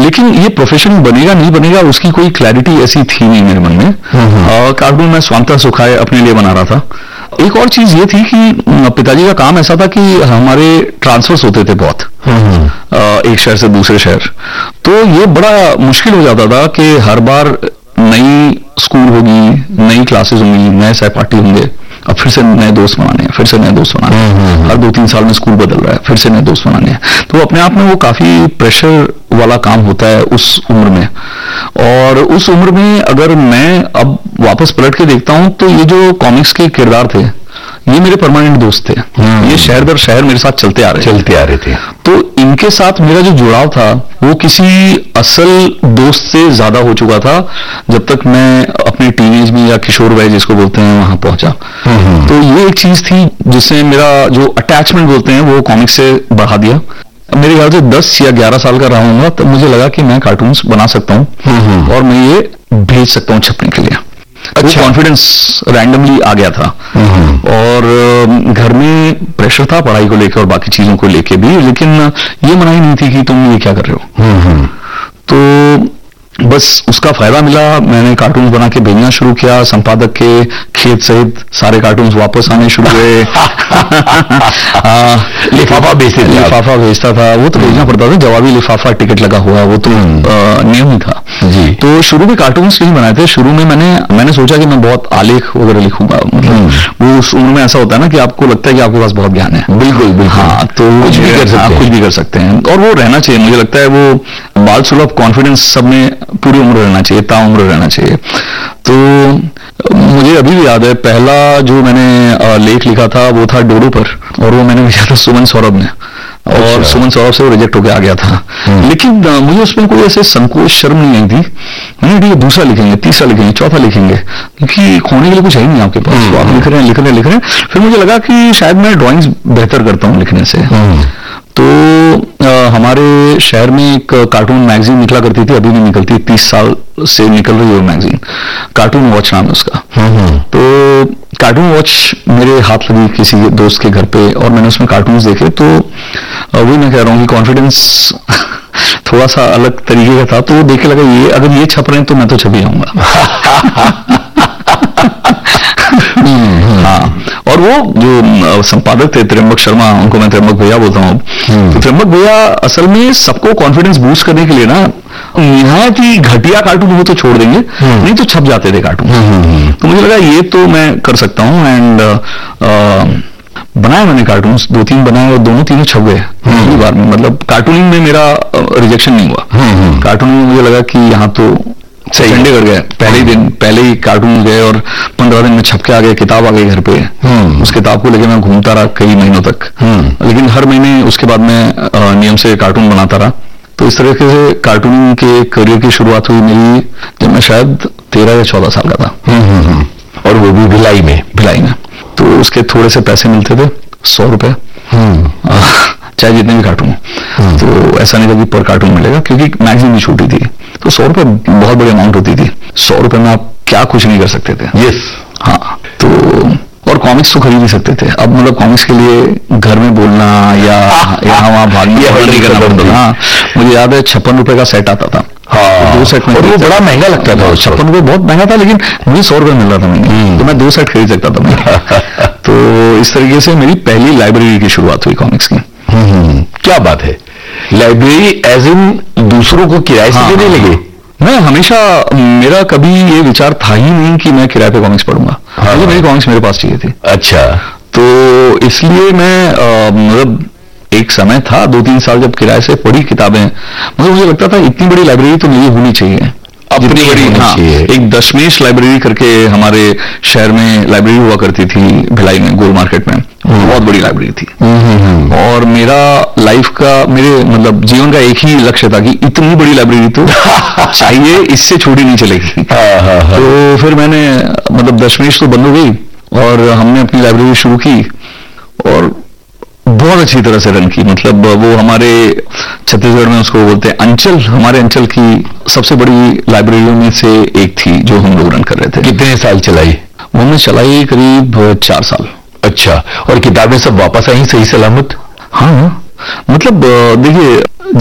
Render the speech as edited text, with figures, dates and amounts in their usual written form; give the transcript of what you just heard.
लेकिन ये प्रोफेशन बनेगा नहीं बनेगा उसकी कोई क्लैरिटी ऐसी थी नहीं मेरे मन में। कार्टून मैं स्वांतः सुखाए अपने लिए बना रहा था। एक और चीज ये थी कि पिताजी का काम ऐसा था कि हमारे ट्रांसफर्स होते थे बहुत, एक शहर से दूसरे शहर, तो ये बड़ा मुश्किल हो जाता था कि हर बार नई स्कूल होगी, नई क्लासेस होंगी, नए सहपाठी होंगे, अब फिर से नए दोस्त बनाने हैं, फिर से नए दोस्त बनाने हैं, हर 2-3 साल में स्कूल बदल रहा है, फिर से नए दोस्त बनाने हैं। तो अपने आप में वो काफी प्रेशर वाला काम होता है उस उम्र में। और उस उम्र में अगर मैं अब वापस पलट के देखता हूं तो ये जो कॉमिक्स के किरदार थे ये मेरे परमानेंट दोस्त थे। ये शहर दर शहर मेरे साथ चलते आ रहे थे। तो इनके साथ मेरा जो जुड़ाव था वो किसी असल दोस्त से ज्यादा हो चुका था जब तक मैं अपने टीनेज में या किशोर वय जिसको बोलते हैं वहां पहुंचा। तो ये एक चीज थी जिससे मेरा जो अटैचमेंट बोलते हैं वो कॉमिक्स से बढ़ा दिया। मेरे ख्याल से 10 या 11 साल का रहा हूंगा तब मुझे लगा कि मैं कार्टून्स बना सकता हूं और मैं ये भेज सकता हूं छपने के लिए। अच्छा, कॉन्फिडेंस रैंडमली आ गया था। और घर में प्रेशर था पढ़ाई को लेकर और बाकी चीजों को लेकर भी, लेकिन ये मनाही नहीं थी कि तुम ये क्या कर रहे हो। तो बस उसका फायदा मिला, मैंने कार्टून बना के भेजना शुरू किया। संपादक के खेत सहित सारे कार्टून वापस आने शुरू हुए। लिफाफा भेजता था, वो तो भेजना पड़ता था, जवाबी लिफाफा, टिकट लगा हुआ, वो तो नियम ही था जी। तो शुरू में कार्टून्स नहीं बनाए थे। शुरू में मैंने सोचा कि मैं बहुत आलेख वगैरह लिखूंगा। मतलब वो उस उम्र में ऐसा होता है ना कि आपको लगता है कि आपके पास बहुत ज्ञान है। बिल्कुल। हाँ, तो कुछ भी कर सकते हैं और वो रहना चाहिए। मुझे लगता है वो बाल सुलभ कॉन्फिडेंस सब में पूरी उम्र रहना चाहिए, ताउम्र रहना चाहिए। तो मुझे अभी भी याद है पहला जो मैंने लेख लिखा था वो था डोडो पर, और वो मैंने लिखा था सुमन सौरभ ने, और सुमन सौरभ से वो रिजेक्ट होकर आ गया था। लेकिन मुझे उसमें कोई ऐसे संकोच शर्म नहीं आई थी। मैंने ठीक है दूसरा लिखेंगे, तीसरा लिखेंगे, चौथा लिखेंगे, क्योंकि खोने के लिए कुछ है ही नहीं आपके पास। तो आप लिख रहे हैं। फिर मुझे लगा कि शायद मैं ड्राइंग्स बेहतर करता हूँ लिखने से। तो हमारे शहर में एक कार्टून मैगजीन निकला करती थी, अभी भी निकलती है, 30 साल से निकल रही है वो मैगजीन, कार्टून वॉच नाम है उसका। तो कार्टून वॉच मेरे हाथ लगी किसी दोस्त के घर पे और मैंने उसमें कार्टून्स देखे। तो वही मैं कह रहा हूँ कि कॉन्फिडेंस थोड़ा सा अलग तरीके का था। तो वो देख के लगा ये अगर ये छप रहे हैं तो मैं तो छप ही जाऊंगा। हाँ, और वो जो संपादक थे त्र्यंबक शर्मा, उनको मैं त्र्यंबक भैया बोलता हूँ। तो त्र्यंबक भैया असल में सबको कॉन्फिडेंस बूस्ट करने के लिए ना यहाँ की घटिया कार्टून वो तो छोड़ देंगे, नहीं तो छप जाते थे कार्टून। तो मुझे लगा ये तो मैं कर सकता हूँ। एंड बनाए मैंने कार्टून्स, 2-3 बनाए और दोनों तीनों छप गए पहली बार में। मतलब कार्टूनिंग में मेरा रिजेक्शन नहीं हुआ। कार्टूनिंग में मुझे लगा कि यहाँ तो चंडीगढ़ गए, पहले ही कार्टून गए और 15 दिन में छप के आ गए, किताब आ गई घर पे। उस किताब को लेकर मैं घूमता रहा कई महीनों तक। लेकिन हर महीने उसके बाद मैं नियम से कार्टून बनाता रहा। तो इस तरीके से कार्टूनिंग के करियर की शुरुआत हुई मेरी जब मैं शायद 13 या 14 साल का था। और वो भी भिलाई में। तो उसके थोड़े से पैसे मिलते थे, 100 रुपए, चाहे जितने भी कार्टून। तो ऐसा नहीं था कि पर कार्टून मिलेगा, क्योंकि मैगजीन भी छोटी थी। तो 100 रुपए बहुत बड़ी अमाउंट होती थी। 100 रुपए में आप क्या कुछ नहीं कर सकते थे। हाँ, तो और कॉमिक्स तो खरीद ही सकते थे। अब मतलब कॉमिक्स के लिए घर में बोलना या यहाँ वहाँ भागना नहीं करना पड़ता था। मुझे याद है 56 रुपए का सेट आता था। हाँ, 2 सेट में, और वो बड़ा महंगा लगता था। 56 रुपए बहुत महंगा था, लेकिन मुझे 100 रुपए मिल रहा था महीने, तो मैं 2 सेट खरीद सकता था मैं। तो इस तरीके से मेरी पहली लाइब्रेरी की शुरुआत हुई कॉमिक्स की। क्या बात है। लाइब्रेरी एज इन दूसरों को किराए से देने लगे? मैं हमेशा, मेरा कभी ये विचार था ही नहीं कि मैं किराए पे कॉमिक्स पढ़ूंगा। मुझे मेरी कॉमिक्स मेरे पास चाहिए थी। अच्छा, तो इसलिए मैं मतलब एक समय था 2-3 साल जब किराए से पढ़ी किताबें, मतलब मुझे लगता था इतनी बड़ी लाइब्रेरी तो मेरी होनी चाहिए, अपनी बड़ी। हाँ, एक दशमेश लाइब्रेरी करके हमारे शहर में लाइब्रेरी हुआ करती थी भिलाई में, गोल मार्केट में, बहुत बड़ी लाइब्रेरी थी। और मेरा लाइफ का, मेरे मतलब जीवन का एक ही लक्ष्य था कि इतनी बड़ी लाइब्रेरी तो चाहिए, इससे छोटी नहीं चलेगी। तो फिर मैंने मतलब दशमेश तो बंद हो गई और हमने अपनी लाइब्रेरी शुरू की और बहुत अच्छी तरह से रन की। मतलब वो हमारे छत्तीसगढ़ में उसको बोलते हैं अंचल, हमारे अंचल की सबसे बड़ी लाइब्रेरियों में से एक थी जो हम लोग रन कर रहे थे। कितने साल चलाई? वो हमने चलाई करीब 4 साल। अच्छा, और किताबें सब वापस आई सही सलामत? हाँ, मतलब देखिए